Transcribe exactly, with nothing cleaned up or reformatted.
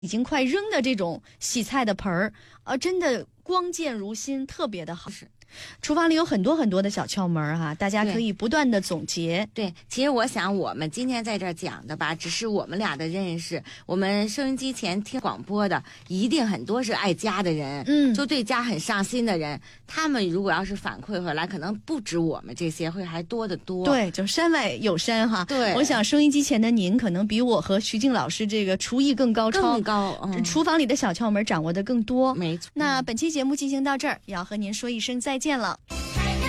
已经快扔的这种洗菜的盆儿，呃，真的光见如新，特别的好。 是。 厨房里有很多很多的小窍门哈、啊，大家可以不断的总结。 对，对，其实我想我们今天在这儿讲的吧，只是我们俩的认识。我们收音机前听广播的，一定很多是爱家的人， 嗯， 就对家很上心的人。他们如果要是反馈回来，可能不止我们这些，会还多得多。 对，就山外有山哈。 对， 我想收音机前的您，可能比我和徐静老师这个厨艺更高超， 更高，嗯、 厨房里的小窍门掌握的更多。 没错。 那本期节目进行到这儿，也要和您说一声再见了。